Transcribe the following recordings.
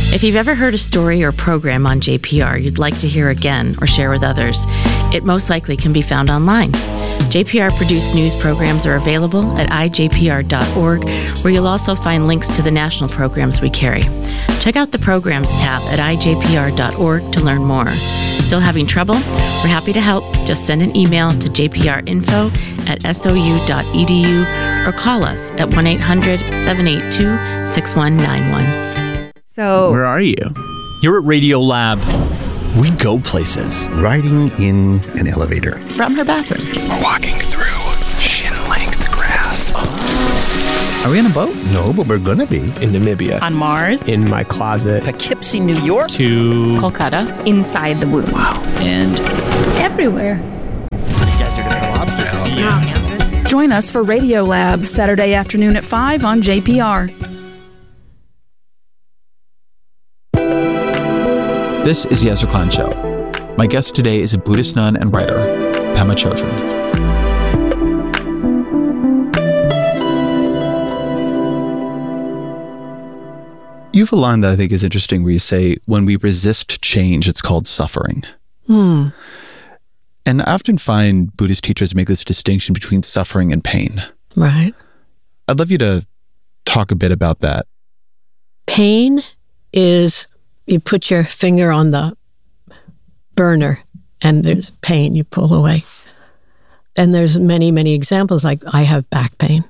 If you've ever heard a story or program on JPR you'd like to hear again or share with others, it most likely can be found online. JPR-produced news programs are available at ijpr.org, where you'll also find links to the national programs we carry. Check out the Programs tab at ijpr.org to learn more. Still having trouble? We're happy to help. Just send an email to jprinfo@sou.edu or call us at 1-800-782-6191. So, where are you? You're at Radio-Lab. We go places. Riding in an elevator. From her bathroom. We're walking through shin-length grass. Are we on a boat? No, but we're gonna be. In Namibia. On Mars. In my closet. Poughkeepsie, New York. To Kolkata. Inside the womb. Wow. And everywhere. You guys are doing lobster. Yeah. Join us for Radio Lab, Saturday afternoon at 5 on JPR. This is the Ezra Klein Show. My guest today is a Buddhist nun and writer, Pema Chodron. You have a line that I think is interesting where you say, when we resist change, it's called suffering. And I often find Buddhist teachers make this distinction between suffering and pain. Right. I'd love you to talk a bit about that. Pain is, you put your finger on the burner and there's pain, you pull away. And there's many, many examples, like I have back pain,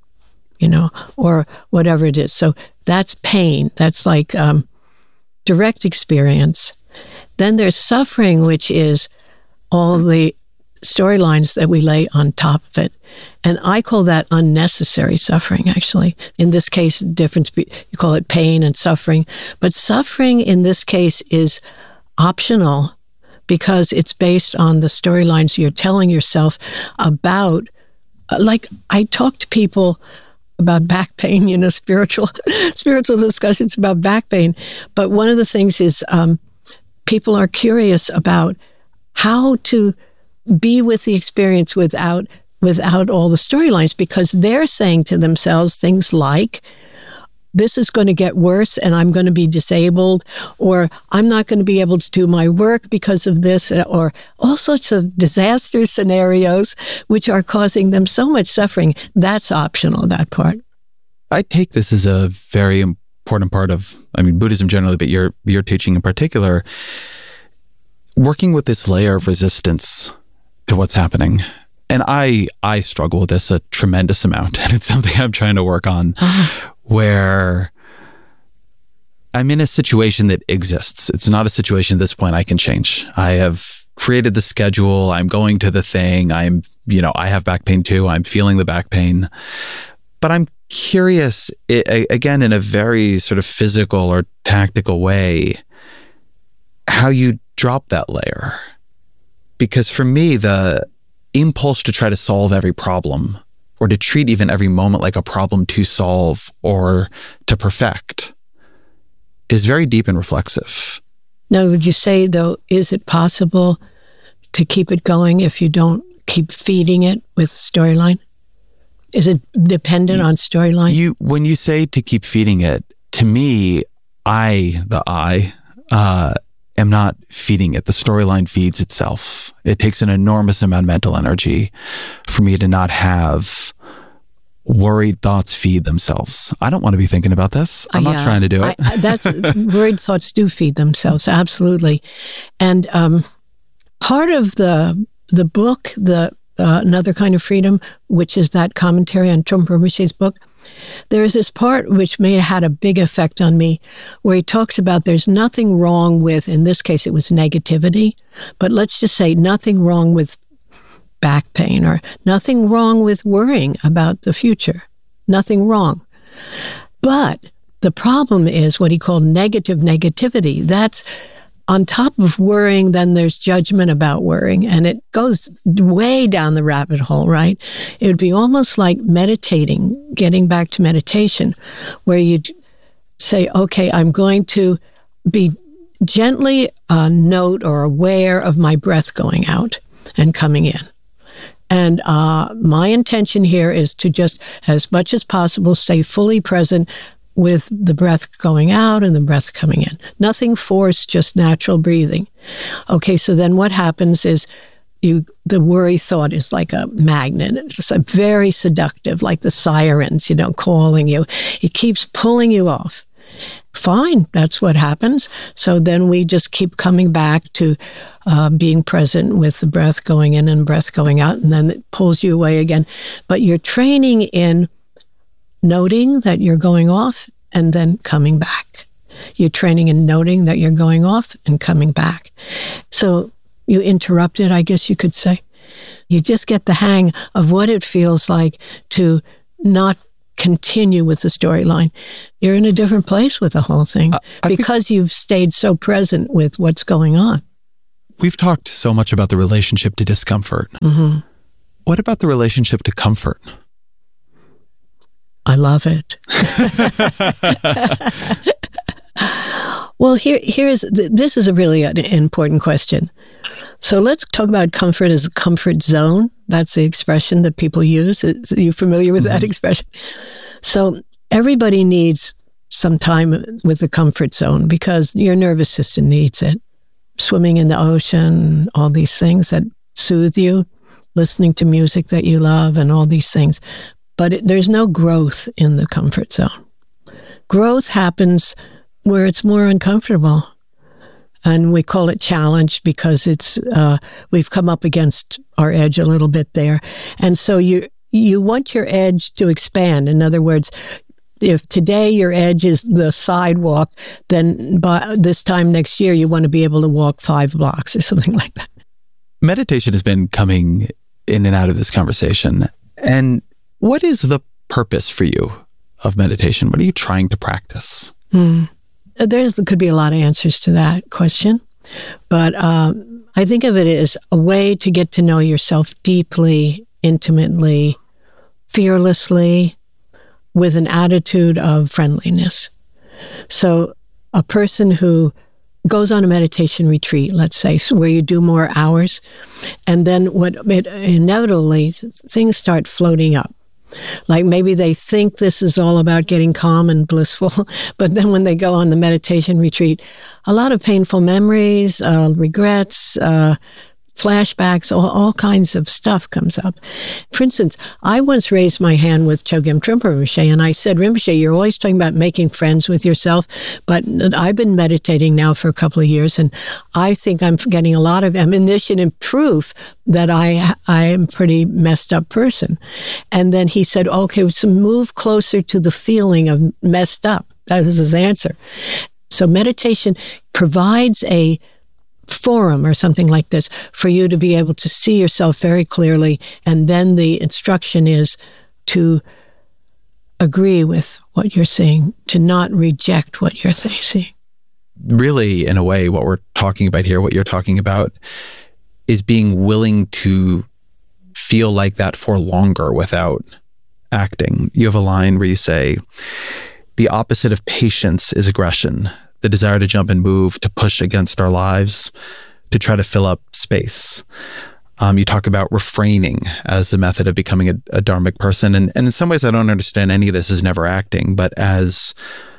or whatever it is. So that's pain. That's like direct experience. Then there's suffering, which is all the storylines that we lay on top of it. And I call that unnecessary suffering, actually. In this case, the difference, you call it pain and suffering. But suffering in this case is optional because it's based on the storylines you're telling yourself about. Like, I talk to people about back pain, spiritual discussions about back pain. But one of the things is people are curious about how to be with the experience without all the storylines, because they're saying to themselves things like, this is going to get worse and I'm going to be disabled, or I'm not going to be able to do my work because of this, or all sorts of disaster scenarios which are causing them so much suffering. That's optional, that part. I take this as a very important part of, Buddhism generally, but your teaching in particular, working with this layer of resistance to what's happening. And I struggle with this a tremendous amount, and it's something I'm trying to work on, where I'm in a situation that exists. It's not a situation at this point I can change. I have created the schedule. I'm going to the thing. I have back pain too. I'm feeling the back pain. But I'm curious, again, in a very sort of physical or tactical way, how you drop that layer. Because for me, the impulse to try to solve every problem, or to treat even every moment like a problem to solve or to perfect, is very deep and reflexive. Now, would you say, though, is it possible to keep it going if you don't keep feeding it with storyline? Is it dependent on storyline? When you say to keep feeding it, to me, I am not feeding it. The storyline feeds itself. It takes an enormous amount of mental energy for me to not have worried thoughts feed themselves. I don't want to be thinking about this. I'm not trying to do it. Worried thoughts do feed themselves, absolutely. And part of the book, Another Kind of Freedom, which is that commentary on Trungpa Rinpoche's book, there is this part which had a big effect on me, where he talks about there's nothing wrong with, in this case it was negativity, but let's just say nothing wrong with back pain, or nothing wrong with worrying about the future. Nothing wrong. But the problem is what he called negative negativity. That's on top of worrying, then there's judgment about worrying, and it goes way down the rabbit hole, right? It would be almost like meditating, getting back to meditation, where you'd say, okay, I'm going to be gently note or aware of my breath going out and coming in. And my intention here is to just, as much as possible, stay fully present, with the breath going out and the breath coming in. Nothing forced, just natural breathing. Okay, so then what happens is the worry thought is like a magnet. It's very seductive, like the sirens, calling you. It keeps pulling you off. Fine, that's what happens. So then we just keep coming back to being present with the breath going in and breath going out, and then it pulls you away again. But you're training in noting that you're going off and then coming back. You're training in noting that you're going off and coming back. So you interrupt it, I guess you could say. You just get the hang of what it feels like to not continue with the storyline. You're in a different place with the whole thing because you've stayed so present with what's going on. We've talked so much about the relationship to discomfort. Mm-hmm. What about the relationship to comfort? I love it. Well, this is a really important question. So let's talk about comfort as a comfort zone. That's the expression that people use. Are you familiar with that expression? So everybody needs some time with the comfort zone because your nervous system needs it. Swimming in the ocean, all these things that soothe you, listening to music that you love, and all these things. But there's no growth in the comfort zone. Growth happens where it's more uncomfortable. And we call it challenge because we've come up against our edge a little bit there. And so you want your edge to expand. In other words, if today your edge is the sidewalk, then by this time next year, you want to be able to walk 5 blocks or something like that. Meditation has been coming in and out of this conversation. And what is the purpose for you of meditation? What are you trying to practice? There could be a lot of answers to that question, but I think of it as a way to get to know yourself deeply, intimately, fearlessly, with an attitude of friendliness. So a person who goes on a meditation retreat, let's say, where you do more hours, and then inevitably things start floating up. Like maybe they think this is all about getting calm and blissful, but then when they go on the meditation retreat, a lot of painful memories, regrets, flashbacks, all kinds of stuff comes up. For instance, I once raised my hand with Chogyam Trungpa Rinpoche, and I said, Rinpoche, you're always talking about making friends with yourself, but I've been meditating now for a couple of years, and I think I'm getting a lot of ammunition and proof that I am a pretty messed up person. And then he said, okay, so move closer to the feeling of messed up. That was his answer. So meditation provides a forum or something like this for you to be able to see yourself very clearly, and then the instruction is to agree with what you're seeing, to not reject what you're seeing. Really, in a way, what we're talking about here, what you're talking about, is being willing to feel like that for longer without acting. You have a line where you say, the opposite of patience is aggression. The desire to jump and move, to push against our lives, to try to fill up space. You talk about refraining as a method of becoming a dharmic person. And in some ways, I don't understand any of this as never acting, but as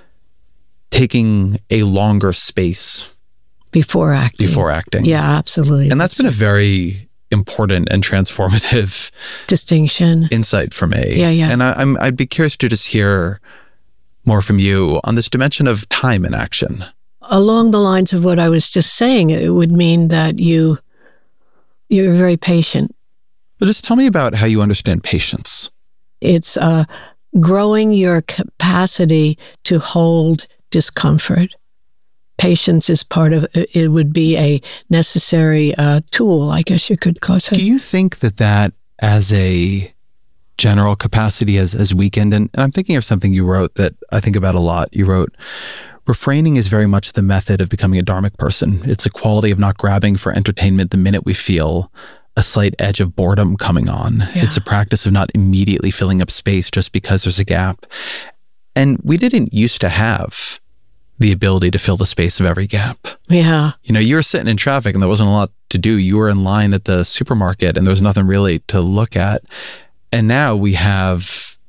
taking a longer space before acting. Yeah, absolutely. And that's been a very important and transformative distinction, insight for me. Yeah. And I'd be curious to just hear more from you on this dimension of time and action. Along the lines of what I was just saying, it would mean that you're very patient. But just tell me about how you understand patience. It's growing your capacity to hold discomfort. Patience is part of it, would be a necessary tool, I guess you could call it. Do you think that as a general capacity has weakened? And I'm thinking of something you wrote that I think about a lot. You wrote, refraining is very much the method of becoming a dharmic person. It's a quality of not grabbing for entertainment the minute we feel a slight edge of boredom coming on. Yeah. It's a practice of not immediately filling up space just because there's a gap. And we didn't used to have the ability to fill the space of every gap. Yeah. You were sitting in traffic and there wasn't a lot to do. You were in line at the supermarket and there was nothing really to look at. And now we have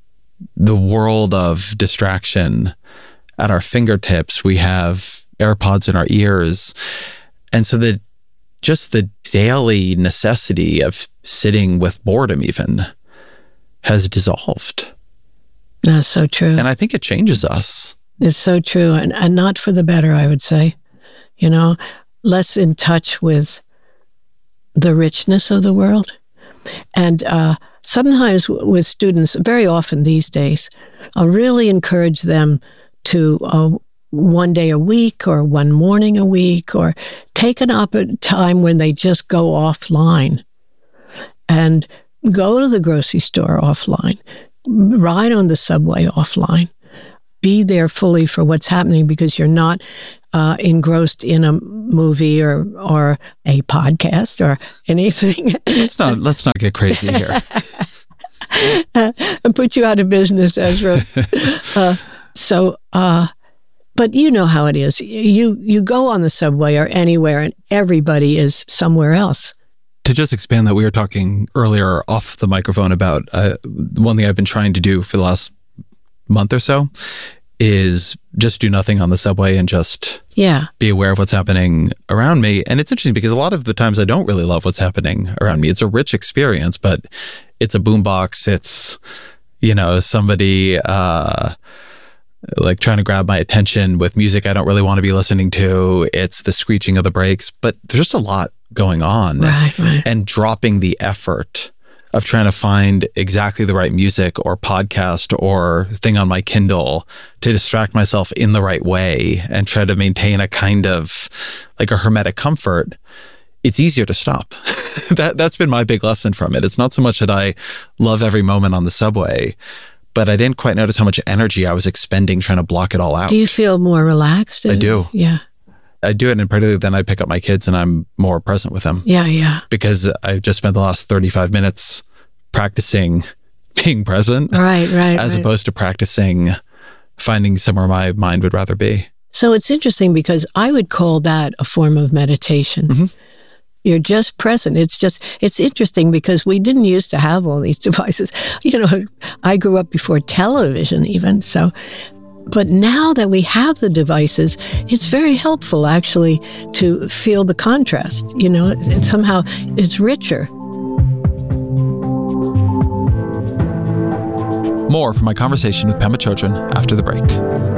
the world of distraction at our fingertips. We have AirPods in our ears. And so just the daily necessity of sitting with boredom even has dissolved. That's so true. And I think it changes us. It's so true. And not for the better, I would say. Less in touch with the richness of the world. And sometimes with students, very often these days, I'll really encourage them to one day a week or one morning a week, or take an time when they just go offline and go to the grocery store offline, ride on the subway offline, be there fully for what's happening, because you're not engrossed in a movie or a podcast or anything. Let's not get crazy here. And put you out of business, Ezra. But you know how it is. You go on the subway or anywhere, and everybody is somewhere else. To just expand that, we were talking earlier off the microphone about one thing I've been trying to do for the last month or so is just do nothing on the subway and just be aware of what's happening around me. And it's interesting because a lot of the times I don't really love what's happening around me. It's a rich experience, but it's a boombox. It's, somebody like trying to grab my attention with music I don't really want to be listening to. It's the screeching of the brakes, but there's just a lot going on. Right. And dropping the effort of trying to find exactly the right music or podcast or thing on my Kindle to distract myself in the right way and try to maintain a kind of like a hermetic comfort, it's easier to stop. That's been my big lesson from it. It's not so much that I love every moment on the subway, but I didn't quite notice how much energy I was expending trying to block it all out. Do you feel more relaxed? I do. Yeah. I do it, and particularly then I pick up my kids and I'm more present with them. Yeah. Because I just spent the last 35 minutes practicing being present. Right. As opposed to practicing finding somewhere my mind would rather be. So it's interesting because I would call that a form of meditation. Mm-hmm. You're just present. It's interesting because we didn't used to have all these devices. I grew up before television even, so... But now that we have the devices, it's very helpful, actually, to feel the contrast. It somehow is richer. More from my conversation with Pema Chodron after the break.